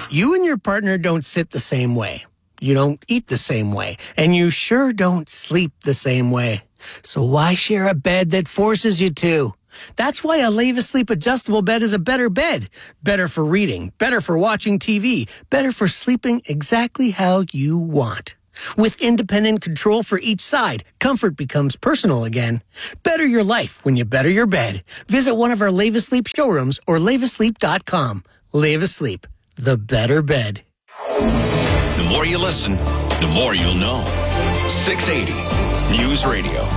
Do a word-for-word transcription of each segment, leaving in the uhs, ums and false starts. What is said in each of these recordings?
You and your partner don't sit the same way. You don't eat the same way. And you sure don't sleep the same way. So why share a bed that forces you to? That's why a Leva Sleep adjustable bed is a better bed. Better for reading, better for watching T V, better for sleeping exactly how you want. With independent control for each side, comfort becomes personal again. Better your life when you better your bed. Visit one of our Leva Sleep showrooms or leva sleep dot com. Leva Sleep, the better bed. The more you listen, the more you'll know. six eighty News Radio.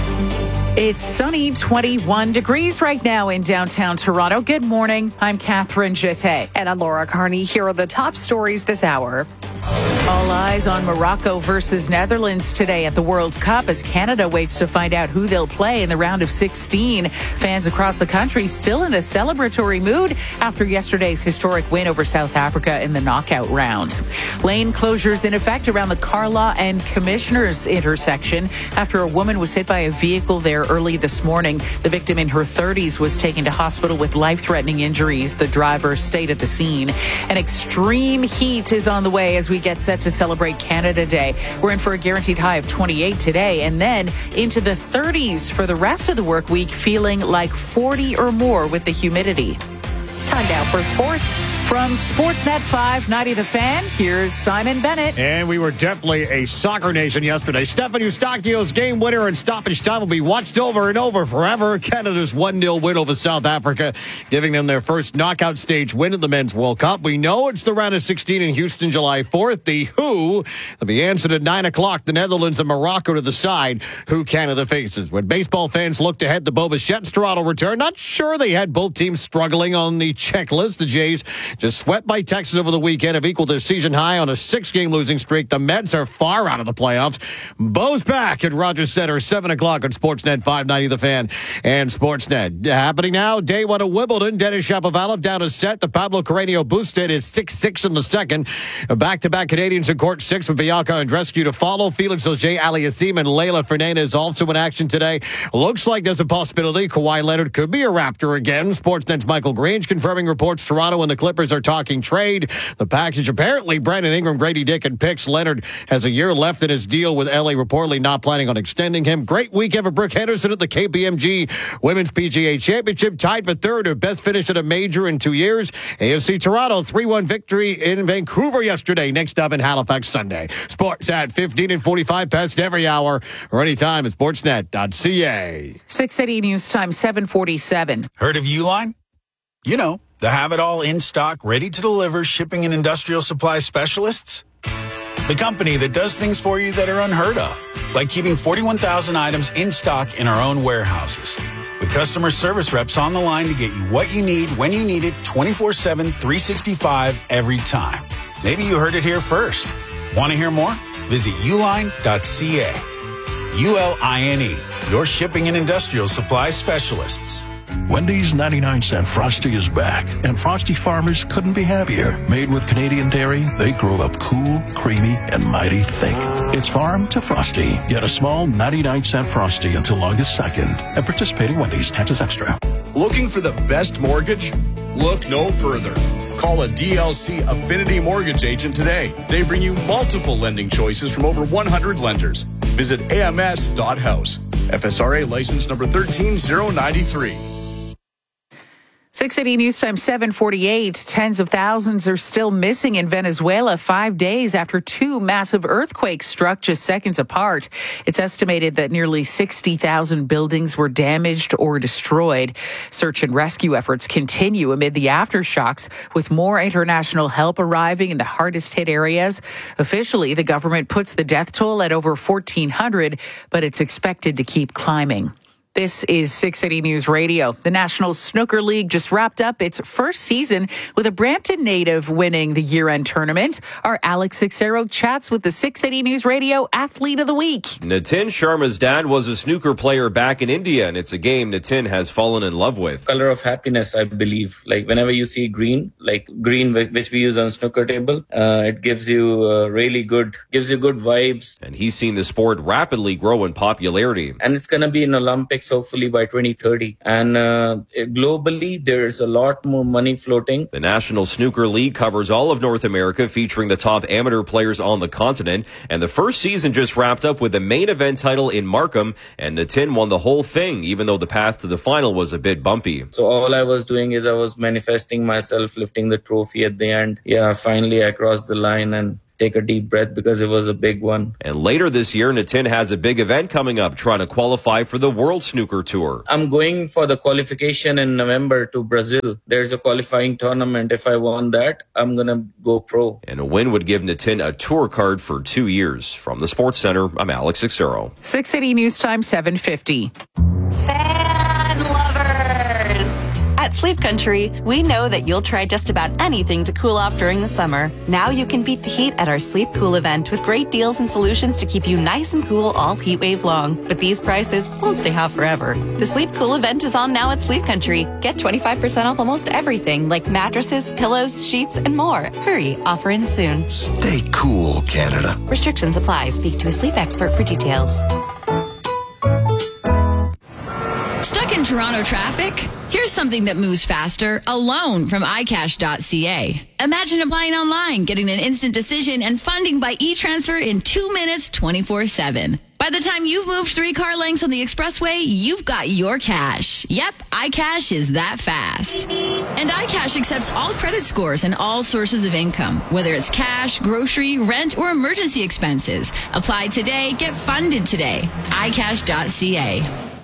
It's sunny, twenty-one degrees right now in downtown Toronto. Good morning. I'm Catherine Jeté. And I'm Laura Carney. Here are the top stories this hour. All eyes on Morocco versus Netherlands today at the World Cup as Canada waits to find out who they'll play in the round of sixteen. Fans across the country still in a celebratory mood after yesterday's historic win over South Africa in the knockout round. Lane closures in effect around the Carlaw and Commissioners intersection after a woman was hit by a vehicle there early this morning. The victim in her thirties was taken to hospital with life-threatening injuries. The driver stayed at the scene. An extreme heat is on the way as we get set to celebrate Canada Day. We're in for a guaranteed high of twenty-eight today and then into the thirties for the rest of the work week, feeling like forty or more with the humidity. Time now for sports. From Sportsnet five ninety The Fan, here's Simon Bennett. And we were definitely a soccer nation yesterday. Stefan Eustachio's game winner in stoppage time will be watched over and over forever. Canada's one nil win over South Africa, giving them their first knockout stage win in the Men's World Cup. We know it's the round of sixteen in Houston, July fourth. The Who will be answered at nine o'clock. The Netherlands and Morocco to the side who Canada faces. When baseball fans looked ahead to Bo Bichette's Toronto return, not sure they had both teams struggling on the checklist. The Jays just swept by Texas over the weekend, have equaled their season high on a six-game losing streak. The Mets are far out of the playoffs. Bo's back at Rogers Center, seven o'clock on Sportsnet five ninety The Fan and Sportsnet. Happening now, day one of Wimbledon. Denis Shapovalov down a set. The Pablo Carreño boosted is six six in the second. Back-to-back Canadians in court six with Bianca Andreescu to follow. Felix Auger-Aliassime and Leylah Fernandez also in action today. Looks like there's a possibility Kawhi Leonard could be a Raptor again. Sportsnet's Michael Grange confirming reports Toronto and the Clippers are talking trade. The package apparently Brandon Ingram, Grady Dick, and picks. Leonard has a year left in his deal with L A, reportedly not planning on extending him. Great weekend for Brooke Henderson at the K P M G Women's P G A Championship, tied for third, her best finish at a major in two years. A F C Toronto three one victory in Vancouver yesterday. Next up in Halifax Sunday. Sports at fifteen and forty-five past every hour or anytime at sportsnet dot c a. six eighty News Time, seven forty-seven. Heard of Uline? You know, the have-it-all in-stock, ready-to-deliver shipping and industrial supply specialists. The company that does things for you that are unheard of, like keeping forty-one thousand items in stock in our own warehouses. With customer service reps on the line to get you what you need, when you need it, twenty-four seven, three sixty-five, every time. Maybe you heard it here first. Want to hear more? Visit uline dot c a. U L I N E, your shipping and industrial supply specialists. Wendy's ninety-nine cent Frosty is back, and Frosty farmers couldn't be happier. Made with Canadian dairy, they grow up cool, creamy, and mighty thick. It's farm to Frosty. Get a small ninety-nine cent Frosty until August second at participating Wendy's. Taxes extra. Looking for the best mortgage? Look no further. Call a D L C Affinity Mortgage agent today. They bring you multiple lending choices from over one hundred lenders. Visit A M S dot house. F S R A license number one three zero nine three. six eighty News Time, seven forty-eight. Tens of thousands are still missing in Venezuela five days after two massive earthquakes struck just seconds apart. It's estimated that nearly sixty thousand buildings were damaged or destroyed. Search and rescue efforts continue amid the aftershocks, with more international help arriving in the hardest hit areas. Officially, the government puts the death toll at over fourteen hundred, but it's expected to keep climbing. This is six eighty News Radio. The National Snooker League just wrapped up its first season with a Brampton native winning the year-end tournament. Our Alex Sixero chats with the six eighty News Radio Athlete of the Week. Nitin Sharma's dad was a snooker player back in India, and it's a game Nitin has fallen in love with. Color of happiness, I believe. Like whenever you see green, like green which we use on snooker table, uh, it gives you uh, really good, gives you good vibes. And he's seen the sport rapidly grow in popularity. And it's going to be in Olympics peaks hopefully by twenty thirty. And uh, globally, there's a lot more money floating. The National Snooker League covers all of North America, featuring the top amateur players on the continent. And the first season just wrapped up with the main event title in Markham, and Nitin won the whole thing, even though the path to the final was a bit bumpy. So all I was doing is I was manifesting myself lifting the trophy at the end. Yeah, finally I crossed the line and take a deep breath because it was a big one. And later this year, Nitin has a big event coming up, trying to qualify for the World Snooker Tour. I'm going for the qualification in November to Brazil. There's a qualifying tournament. If I won that, I'm going to go pro. And a win would give Nitin a tour card for two years. From the Sports Center, I'm Alex Xero. six eighty News Time, seven fifty. Fan lovers! At Sleep Country, we know that you'll try just about anything to cool off during the summer. Now you can beat the heat at our Sleep Cool event with great deals and solutions to keep you nice and cool all heat wave long. But these prices won't stay hot forever. The Sleep Cool event is on now at Sleep Country. Get twenty-five percent off almost everything like mattresses, pillows, sheets, and more. Hurry, offer ends soon. Stay cool, Canada. Restrictions apply. Speak to a sleep expert for details. Stuck in Toronto traffic? Here's something that moves faster, a loan from i cash dot c a. Imagine applying online, getting an instant decision, and funding by e-transfer in two minutes, twenty-four seven. By the time you've moved three car lengths on the expressway, you've got your cash. Yep, iCash is that fast. And iCash accepts all credit scores and all sources of income, whether it's cash, grocery, rent, or emergency expenses. Apply today, get funded today. i cash dot c a.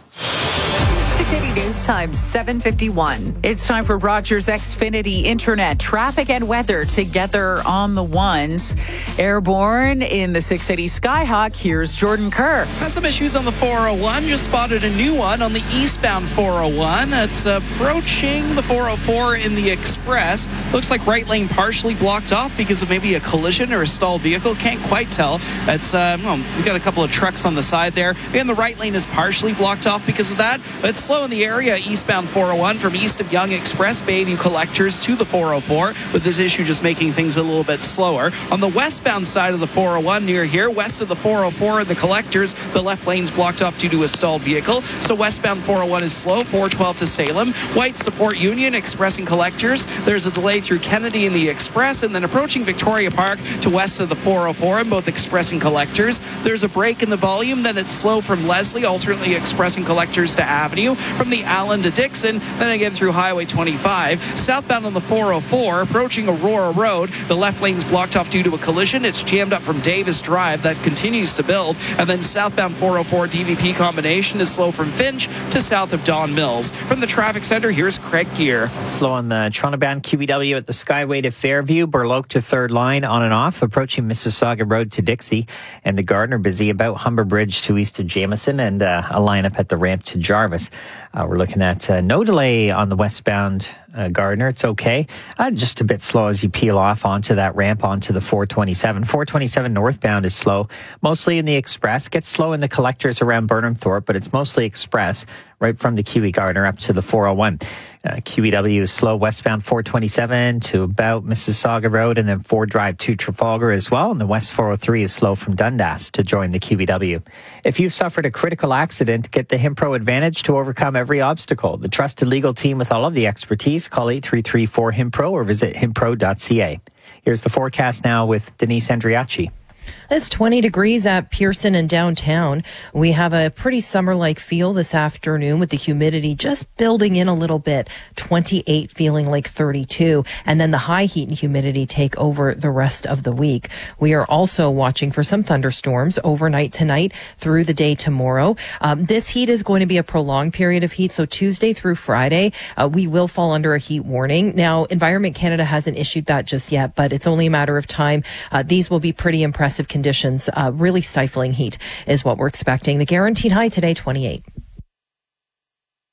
six eighty News Time, seven fifty-one. It's time for Rogers Xfinity Internet. Traffic and weather together on the ones. Airborne in the six eighty Skyhawk, here's Jordan Kerr. Has some issues on the four oh one. Just spotted a new one on the eastbound four oh one. It's approaching the four oh four in the Express. Looks like right lane partially blocked off because of maybe a collision or a stalled vehicle. Can't quite tell. It's uh, well, we got a couple of trucks on the side there. And the right lane is partially blocked off because of that. But it's slow in the area eastbound four oh one from east of Yonge Express Bayview Collectors to the four oh four, with this issue just making things a little bit slower. On the westbound side of the four oh one near here, west of the four oh four and the Collectors, the left lane's blocked off due to a stalled vehicle. So westbound four oh one is slow, four twelve to Salem. White Support Union, Express and Collectors. There's a delay through Kennedy in the Express, and then approaching Victoria Park to west of the four oh four in both Express and Collectors. There's a break in the volume, then it's slow from Leslie, alternately Express and Collectors to Avenue, from the Allen to Dixon, then again through Highway twenty-five. Southbound on the four oh four, approaching Aurora Road, the left lane's blocked off due to a collision. It's jammed up from Davis Drive. That continues to build. And then southbound four oh four D V P combination is slow from Finch to south of Don Mills. From the traffic center, here's Craig Gear. Slow on the Toronto-bound Q E W at the Skyway to Fairview, Burloak to third line on and off, approaching Mississauga Road to Dixie, and the Gardner busy about Humber Bridge to east of Jameson, and uh, a lineup at the ramp to Jarvis. Uh, we're looking at uh, no delay on the westbound uh, Gardner. It's okay. Uh, just a bit slow as you peel off onto that ramp onto the four twenty-seven. four twenty-seven northbound is slow, mostly in the Express. Gets slow in the Collectors around Burnham Thorpe, but it's mostly Express right from the Q E Gardner up to the four oh one. Uh, Q E W is slow westbound four twenty-seven to about Mississauga Road, and then Ford Drive to Trafalgar as well. And the West four oh three is slow from Dundas to join the Q E W. If you've suffered a critical accident, get the Himpro Advantage to overcome every obstacle. The trusted legal team with all of the expertise. Call eight three three four Himpro or visit himpro dot c a. Here's the forecast now with Denise Andriacci. It's twenty degrees at Pearson and downtown. We have a pretty summer-like feel this afternoon with the humidity just building in a little bit. twenty-eight feeling like thirty-two. And then the high heat and humidity take over the rest of the week. We are also watching for some thunderstorms overnight tonight through the day tomorrow. Um, this heat is going to be a prolonged period of heat. So Tuesday through Friday, uh, we will fall under a heat warning. Now, Environment Canada hasn't issued that just yet, but it's only a matter of time. Uh, these will be pretty impressive conditions. Conditions, uh, really stifling heat is what we're expecting. The guaranteed high today, twenty-eight.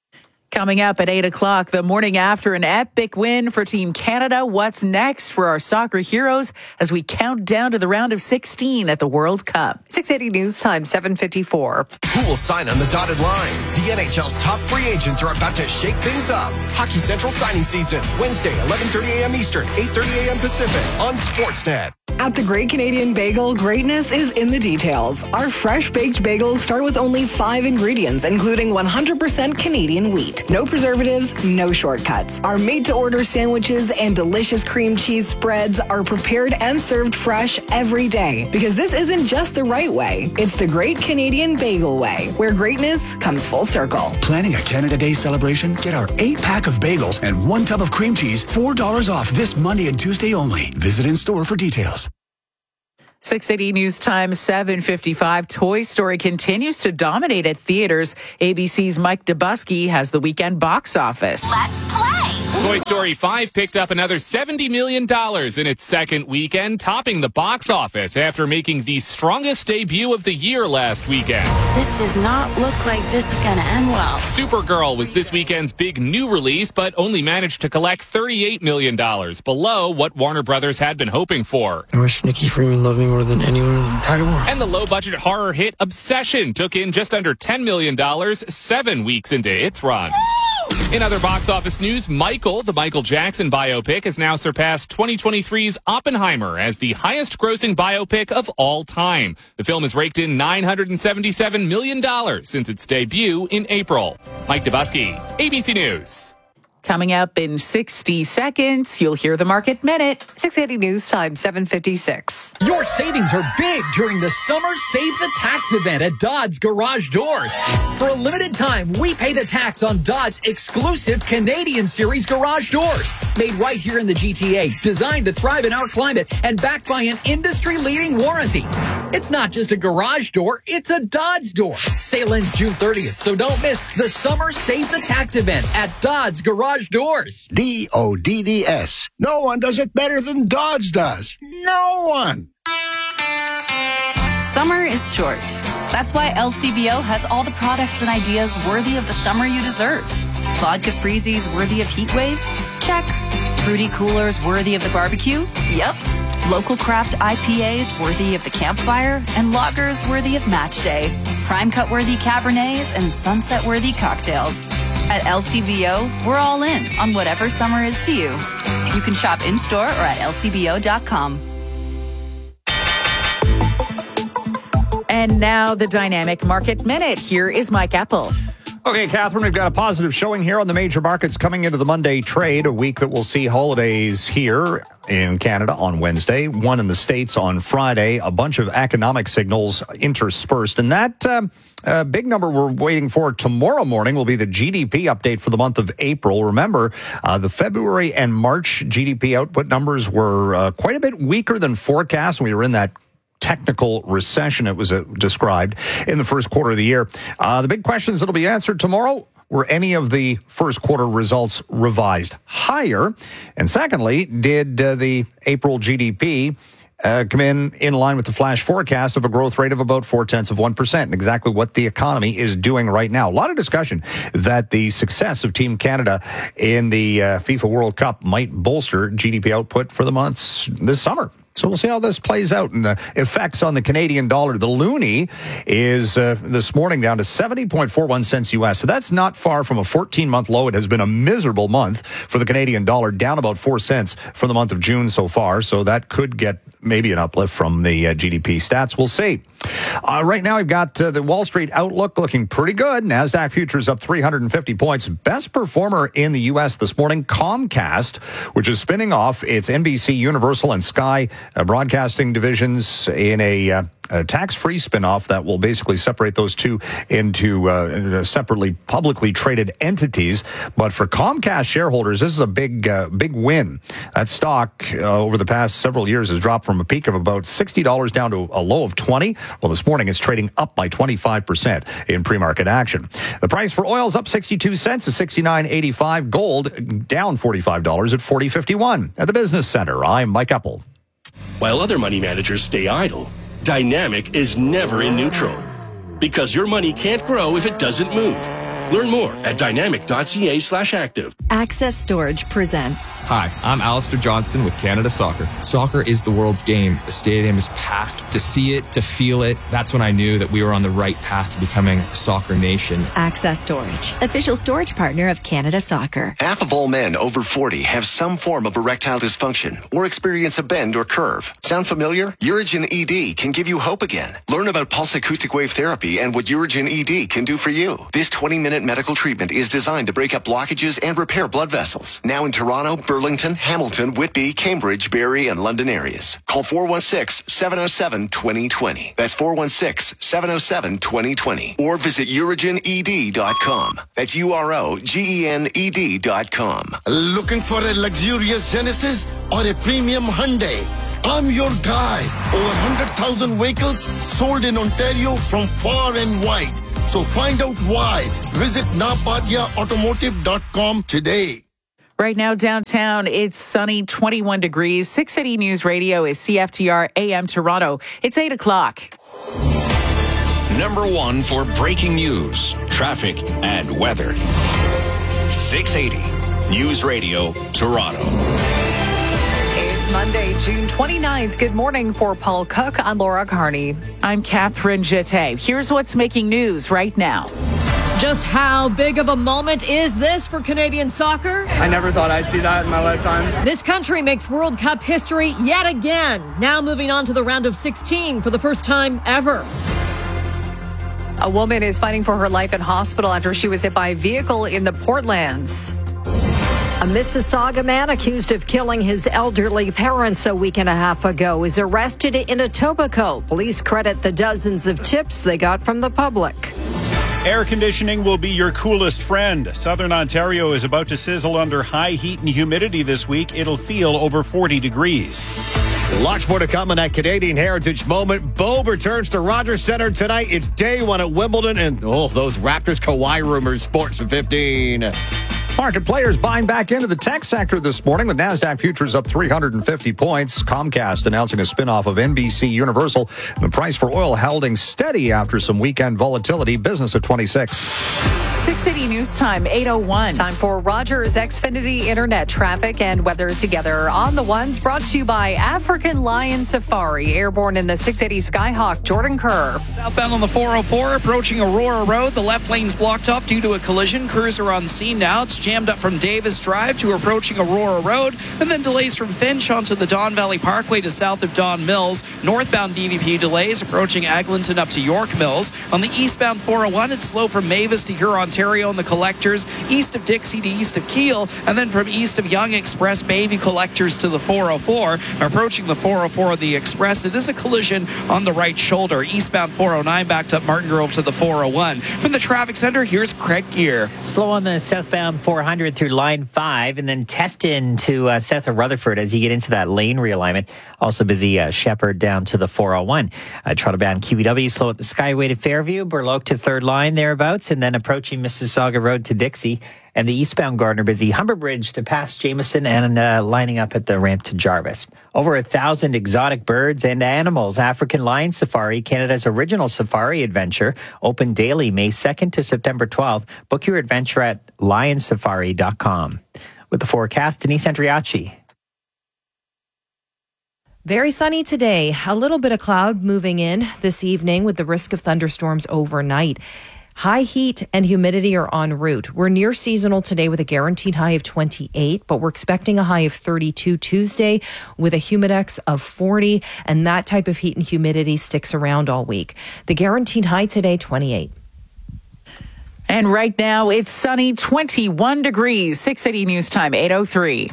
Coming up at eight o'clock, the morning after an epic win for Team Canada. What's next for our soccer heroes as we count down to the round of sixteen at the World Cup? six eighty News Time, seven fifty-four. Who will sign on the dotted line? The N H L's top free agents are about to shake things up. Hockey Central signing season, Wednesday, eleven thirty a.m. Eastern, eight thirty a.m. Pacific on Sportsnet. At the Great Canadian Bagel, greatness is in the details. Our fresh baked bagels start with only five ingredients, including one hundred percent Canadian wheat. No preservatives, no shortcuts. Our made-to-order sandwiches and delicious cream cheese spreads are prepared and served fresh every day. Because this isn't just the right way, it's the Great Canadian Bagel way, where greatness comes full circle. Planning a Canada Day celebration? Get our eight-pack of bagels and one tub of cream cheese, four dollars off this Monday and Tuesday only. Visit in-store for details. six eighty News Time, seven fifty-five. Toy Story continues to dominate at theaters. A B C's Mike Dubusky has the weekend box office. Let's play! Toy Story five picked up another seventy million dollars in its second weekend, topping the box office after making the strongest debut of the year last weekend. This does not look like this is going to end well. Supergirl was this weekend's big new release, but only managed to collect thirty-eight million dollars, below what Warner Brothers had been hoping for. I wish Nikki Freeman loved me more than anyone in the entire world. And the low-budget horror hit Obsession took in just under ten million dollars seven weeks into its run. In other box office news, Michael, the Michael Jackson biopic, has now surpassed twenty twenty-three's Oppenheimer as the highest-grossing biopic of all time. The film has raked in nine hundred seventy-seven million dollars since its debut in April. Mike Dubusky, A B C News. Coming up in sixty seconds, you'll hear the Market Minute. six eighty News Time, seven fifty-six. Your savings are big during the Summer Save the Tax event at Dodds Garage Doors. For a limited time, we pay the tax on Dodds' exclusive Canadian Series garage doors. Made right here in the G T A, designed to thrive in our climate, and backed by an industry-leading warranty. It's not just a garage door, it's a Dodds door. Sale ends June thirtieth, so don't miss the Summer Save the Tax event at Dodds Garage Doors. D O D D S. No one does it better than Dodds does. No one. Summer is short. That's why L C B O has all the products and ideas worthy of the summer you deserve. Vodka freezies worthy of heat waves? Check. Fruity coolers worthy of the barbecue? Yep. Local craft I P As worthy of the campfire, and lagers worthy of match day. Prime cut worthy Cabernets and sunset worthy cocktails. At L C B O, we're all in on whatever summer is to you. You can shop in-store or at L C B O dot com. And now the Dynamic Market Minute. Here is Mike Apple. Okay, Catherine, we've got a positive showing here on the major markets coming into the Monday trade, a week that will see holidays here in Canada on Wednesday, one in the States on Friday, a bunch of economic signals interspersed. And that um, uh, big number we're waiting for tomorrow morning will be the G D P update for the month of April. Remember, uh, the February and March G D P output numbers were uh, quite a bit weaker than forecast. We were in that technical recession, it was uh, described in the first quarter of the year. Uh, the big questions that'll be answered tomorrow: were any of the first quarter results revised higher? And secondly, did uh, the April G D P uh, come in in line with the flash forecast of a growth rate of about four tenths of one percent? Exactly what the economy is doing right now. A lot of discussion that the success of Team Canada in the uh, FIFA World Cup might bolster G D P output for the months this summer. So we'll see how this plays out and the effects on the Canadian dollar. The loonie is uh, this morning down to seventy point four one cents U S. So that's not far from a fourteen-month low. It has been a miserable month for the Canadian dollar, down about four cents for the month of June so far. So that could get maybe an uplift from the uh, G D P stats. We'll see. Uh, right now, we've got uh, the Wall Street outlook looking pretty good. NASDAQ futures up three hundred fifty points. Best performer in the U S this morning, Comcast, which is spinning off its N B C, Universal, and Sky uh, broadcasting divisions in a, uh, a tax-free spinoff that will basically separate those two into uh, separately publicly traded entities. But for Comcast shareholders, this is a big, uh, big win. That stock uh, over the past several years has dropped from a peak of about sixty dollars down to a low of twenty dollars. Well, this morning it's trading up by twenty-five percent in pre-market action. The price for oil is up sixty-two cents to sixty-nine eighty-five. Gold down forty-five dollars at forty fifty-one. At the Business Center, I'm Mike Apple. While other money managers stay idle, Dynamic is never in neutral. Because your money can't grow if it doesn't move. Learn more at dynamic.ca slash active. Access Storage presents. Hi, I'm Alistair Johnston with Canada Soccer. Soccer is the world's game. The stadium is packed. To see it, to feel it, that's when I knew that we were on the right path to becoming a soccer nation. Access Storage, official storage partner of Canada Soccer. Half of all men over forty have some form of erectile dysfunction or experience a bend or curve. Sound familiar? Urigen E D can give you hope again. Learn about pulse acoustic wave therapy and what Urigen E D can do for you. This twenty-minute medical treatment is designed to break up blockages and repair blood vessels. Now in Toronto, Burlington, Hamilton, Whitby, Cambridge, Barrie, and London areas. Call four one six, seven oh seven, two oh two oh. That's four one six, seven oh seven, two oh two oh. Or visit urigen e d dot com. That's U R O G E N E D dot com. Looking for a luxurious Genesis or a premium Hyundai? I'm your guy. Over one hundred thousand vehicles sold in Ontario from far and wide. So find out why. Visit napatia automotive dot com today. Right now downtown, it's sunny, twenty-one degrees. six eighty News Radio is C F T R A M Toronto. It's eight o'clock. Number one for breaking news, traffic, and weather. six eighty News Radio Toronto. It's Monday, June twenty-ninth. Good morning for Paul Cook. I'm Laura Carney. I'm Catherine Jette. Here's what's making news right now. Just how big of a moment is this for Canadian soccer? I never thought I'd see that in my lifetime. This country makes World Cup history yet again. Now moving on to the round of sixteen for the first time ever. A woman is fighting for her life in hospital after she was hit by a vehicle in the Portlands. A Mississauga man accused of killing his elderly parents a week and a half ago is arrested in Etobicoke. Police credit the dozens of tips they got from the public. Air conditioning will be your coolest friend. Southern Ontario is about to sizzle under high heat and humidity this week. It'll feel over forty degrees. Lots more to come on that Canadian Heritage Moment. Bob returns to Rogers Centre tonight. It's day one at Wimbledon, and oh, those Raptors Kawhi rumors. Sports at fifteen. Market players buying back into the tech sector this morning. The NASDAQ futures up three hundred fifty points. Comcast announcing a spinoff of N B C Universal. The price for oil holding steady after some weekend volatility. Business at twenty-six. six eighty News Time, eight oh one. Time for Rogers Xfinity Internet traffic and weather together on the ones brought to you by African Lion Safari. Airborne in the six eighty Skyhawk, Jordan Kerr. Southbound on the four oh four, approaching Aurora Road. The left lane's blocked off due to a collision. Crews are on scene now. It's jammed up from Davis Drive to approaching Aurora Road, and then delays from Finch onto the Don Valley Parkway to south of Don Mills. Northbound D V P delays approaching Eglinton up to York Mills. On the eastbound four oh one, it's slow from Mavis to Huron, Ontario and the collectors, east of Dixie to east of Kiel, and then from east of Young Express Bayview collectors to the four oh four. Approaching the four oh four of the Express, it is a collision on the right shoulder. Eastbound four oh nine backed up Martin Grove to the four oh one. From the traffic center, here's Craig Gear. Slow on the southbound four hundred through line five, and then Teston to uh, south of Rutherford as you get into that lane realignment. Also busy uh, Shepherd down to the four oh one. Uh, Toronto-bound Q V W slow at the Skyway to Fairview, Burloak to third line thereabouts, and then approaching Mississauga Road to Dixie. And the eastbound Gardner busy Humber Bridge to past Jameson and uh, lining up at the ramp to Jarvis. Over a thousand exotic birds and animals. African Lion Safari, Canada's original safari adventure, open daily May second to September twelfth. Book your adventure at lion safari dot com. With the forecast, Denise Andriachi. Very sunny today. A little bit of cloud moving in this evening with the risk of thunderstorms overnight. High heat and humidity are en route. We're near seasonal today with a guaranteed high of twenty-eight, but we're expecting a high of thirty-two Tuesday with a humidex of forty, and that type of heat and humidity sticks around all week. The guaranteed high today, twenty-eight. And right now, it's sunny, twenty-one degrees. six eighty News Time, eight oh three.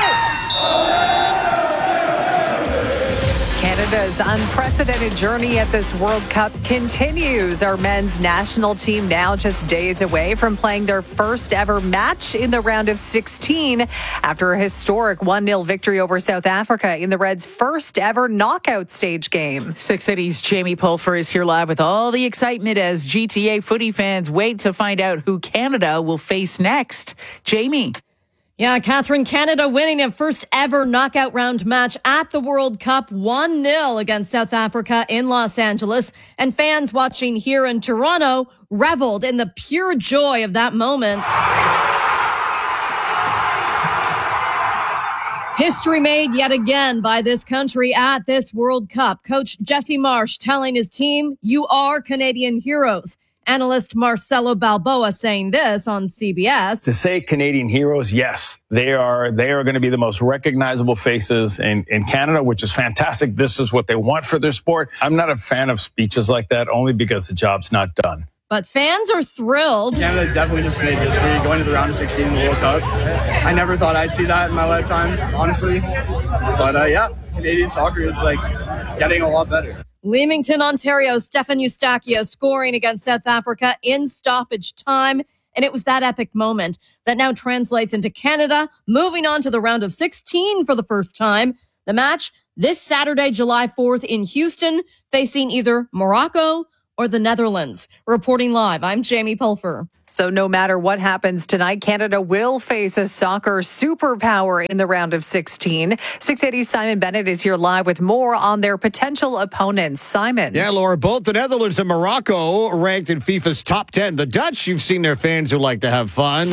Canada's unprecedented journey at this World Cup continues. Our men's national team now just days away from playing their first ever match in the round of sixteen after a historic one nil victory over South Africa in the Reds' first ever knockout stage game. six eighty's Jamie Pulfer is here live with all the excitement as G T A footy fans wait to find out who Canada will face next. Jamie. Yeah, Catherine, Canada winning a first ever knockout round match at the World Cup one nil against South Africa in Los Angeles. And fans watching here in Toronto reveled in the pure joy of that moment. History made yet again by this country at this World Cup. Coach Jesse Marsch telling his team, "You are Canadian heroes." Analyst Marcelo Balboa saying this on C B S. To say Canadian heroes, yes, they are they are going to be the most recognizable faces in, in Canada, which is fantastic. This is what they want for their sport. I'm not a fan of speeches like that, only because the job's not done. But fans are thrilled. Canada definitely just made history going to the round of sixteen in the World Cup. I never thought I'd see that in my lifetime, honestly. But uh, yeah, Canadian soccer is like getting a lot better. Leamington, Ontario, Stefan Eustáquio scoring against South Africa in stoppage time. And it was that epic moment that now translates into Canada, moving on to the round of sixteen for the first time. The match this Saturday, July fourth in Houston, facing either Morocco or the Netherlands. Reporting live, I'm Jamie Pulfer. So no matter what happens tonight, Canada will face a soccer superpower in the round of sixteen. six eighty's Simon Bennett is here live with more on their potential opponents. Simon. Yeah, Laura, both the Netherlands and Morocco ranked in FIFA's top ten. The Dutch, you've seen their fans who like to have fun.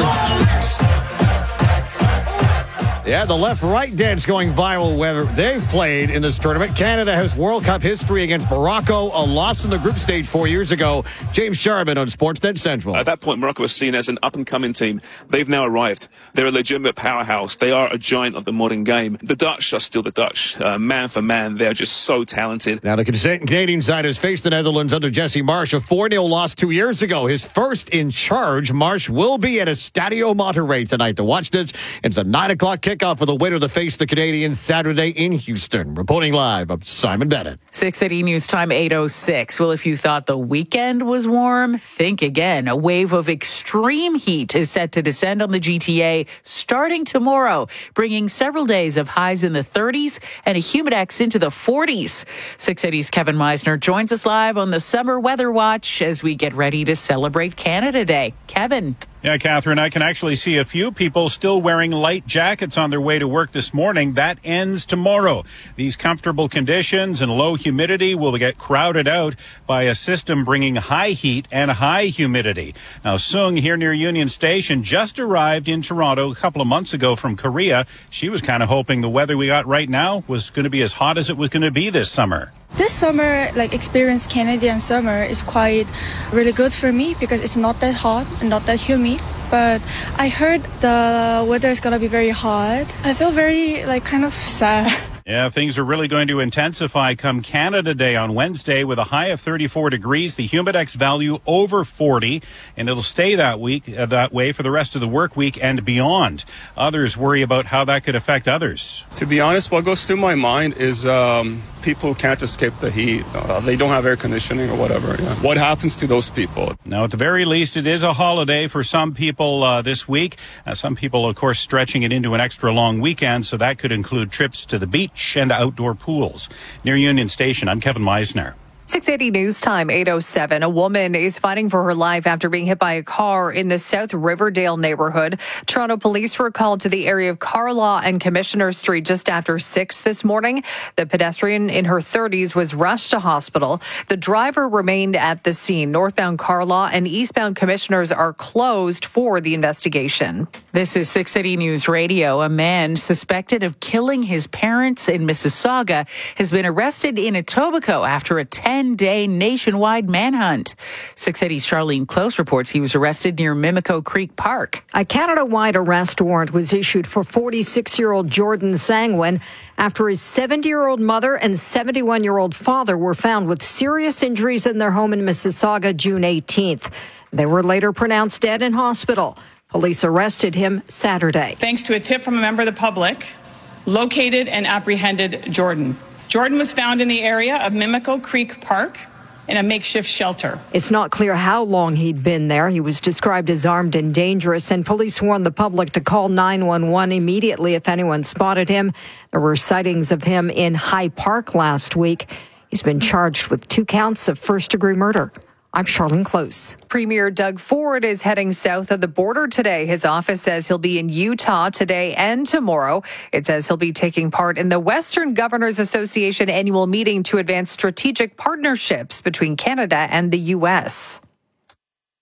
Yeah, the left-right dance going viral where they've played in this tournament. Canada has World Cup history against Morocco, a loss in the group stage four years ago. James Sharman on Sportsnet Central. At that point, Morocco was seen as an up-and-coming team. They've now arrived. They're a legitimate powerhouse. They are a giant of the modern game. The Dutch are still the Dutch. Uh, man for man, they're just so talented. Now, the Canadian side has faced the Netherlands under Jesse Marsch, a four nil loss two years ago. His first in charge. Marsch will be at Estadio Monterrey tonight to watch this. It's a nine o'clock kick off for the winner to face the Canadians Saturday in Houston. Reporting live, I'm Simon Bennett. six eighty News Time, eight oh six. Well, if you thought the weekend was warm, think again. A wave of extreme heat is set to descend on the G T A starting tomorrow, bringing several days of highs in the thirties and a humidex into the forties. six eighty's Kevin Meisner joins us live on the Summer Weather Watch as we get ready to celebrate Canada Day. Kevin. Yeah, Catherine, I can actually see a few people still wearing light jackets on their way to work this morning. That ends tomorrow. These comfortable conditions and low humidity will get crowded out by a system bringing high heat and high humidity. Now, Sung here near Union Station just arrived in Toronto a couple of months ago from Korea. She was kind of hoping the weather we got right now was going to be as hot as it was going to be this summer. This summer, like experience Canadian summer is quite really good for me because it's not that hot and not that humid. But I heard the weather is going to be very hot. I feel very like kind of sad. Yeah, things are really going to intensify come Canada Day on Wednesday with a high of thirty-four degrees, the humidex value over forty, and it'll stay that week uh, that way for the rest of the work week and beyond. Others worry about how that could affect others. To be honest, what goes through my mind is um, people who can't escape the heat. Uh, they don't have air conditioning or whatever. Yeah. What happens to those people? Now, at the very least, it is a holiday for some people uh, this week. Uh, some people, of course, stretching it into an extra long weekend, so that could include trips to the beach and outdoor pools. Near Union Station, I'm Kevin Meisner. six eighty News Time, eight oh seven. A woman is fighting for her life after being hit by a car in the South Riverdale neighborhood. Toronto police were called to the area of Carlaw and Commissioner Street just after six this morning. The pedestrian in her thirties was rushed to hospital. The driver remained at the scene. Northbound Carlaw and eastbound Commissioners are closed for the investigation. This is six eighty News Radio. A man suspected of killing his parents in Mississauga has been arrested in Etobicoke after a ten-day nationwide manhunt. six eighty's Charlene Close reports he was arrested near Mimico Creek Park. A Canada-wide arrest warrant was issued for forty-six-year-old Jordan Sangwin after his seventy-year-old mother and seventy-one-year-old father were found with serious injuries in their home in Mississauga June eighteenth. They were later pronounced dead in hospital. Police arrested him Saturday. Thanks to a tip from a member of the public, located and apprehended Jordan. Jordan was found in the area of Mimico Creek Park in a makeshift shelter. It's not clear how long he'd been there. He was described as armed and dangerous, and police warned the public to call nine one one immediately if anyone spotted him. There were sightings of him in High Park last week. He's been charged with two counts of first-degree murder. I'm Charlene Close. Premier Doug Ford is heading south of the border today. His office says he'll be in Utah today and tomorrow. It says he'll be taking part in the Western Governors Association annual meeting to advance strategic partnerships between Canada and the U S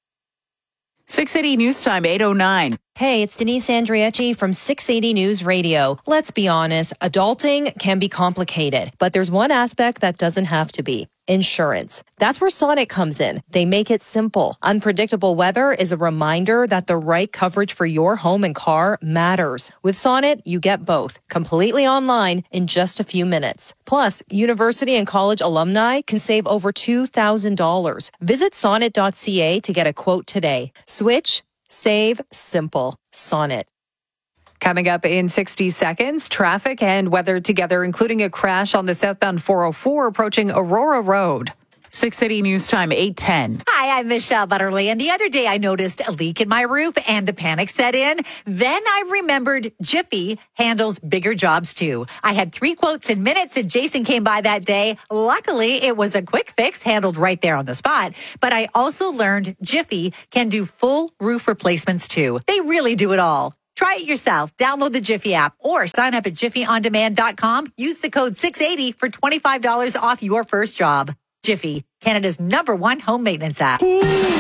six eighty News Time, eight oh nine. Hey, it's Denise Andriecci from six eighty News Radio. Let's be honest, adulting can be complicated, but there's one aspect that doesn't have to be. Insurance. That's where Sonnet comes in. They make it simple. Unpredictable weather is a reminder that the right coverage for your home and car matters. With Sonnet, you get both, completely online in just a few minutes. Plus, university and college alumni can save over two thousand dollars. Visit sonnet dot c a to get a quote today. Switch, save, simple. Sonnet. Coming up in sixty seconds, traffic and weather together, including a crash on the southbound four oh four approaching Aurora Road. six eighty News Time, eight ten. Hi, I'm Michelle Butterly, and the other day I noticed a leak in my roof and the panic set in. Then I remembered Jiffy handles bigger jobs too. I had three quotes in minutes and Jason came by that day. Luckily, it was a quick fix handled right there on the spot. But I also learned Jiffy can do full roof replacements too. They really do it all. Try it yourself. Download the Jiffy app or sign up at jiffy on demand dot com. Use the code six eighty for twenty-five dollars off your first job. Jiffy, Canada's number one home maintenance app.